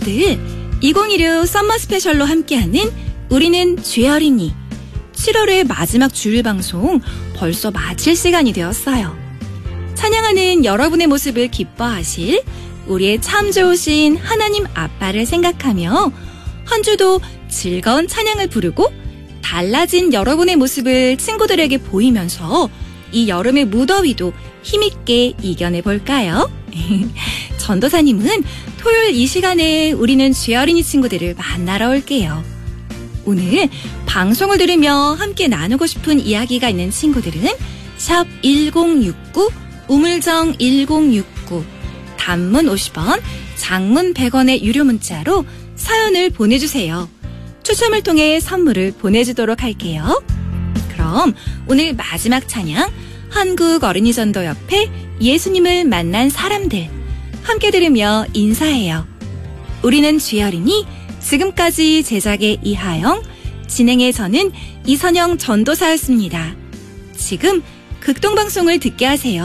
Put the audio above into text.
친구들, 2016 썸머 스페셜로 함께하는 우리는 죄 어린이 7월의 마지막 주일 방송 벌써 마칠 시간이 되었어요. 찬양하는 여러분의 모습을 기뻐하실 우리의 참 좋으신 하나님 아빠를 생각하며 한 주도 즐거운 찬양을 부르고 달라진 여러분의 모습을 친구들에게 보이면서 이 여름의 무더위도 힘있게 이겨내볼까요? 전도사님은 토요일 이 시간에 우리는 죄 어린이 친구들을 만나러 올게요. 오늘 방송을 들으며 함께 나누고 싶은 이야기가 있는 친구들은 샵 1069, 우물정 1069, 단문 50원, 장문 100원의 유료 문자로 사연을 보내주세요. 추첨을 통해 선물을 보내주도록 할게요. 그럼 오늘 마지막 찬양 한국어린이전도협회 예수님을 만난 사람들 함께 들으며 인사해요. 우리는 죄 어린이, 지금까지 제작의 이하영, 진행의 저는 이선영 전도사였습니다. 지금 극동방송을 듣게 하세요.